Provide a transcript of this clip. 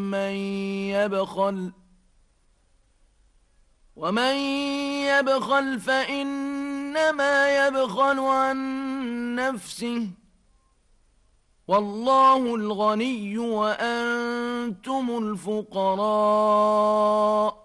ومن يبخل فإنما يبخل عن نفسه، والله الغني وأنتم الفقراء،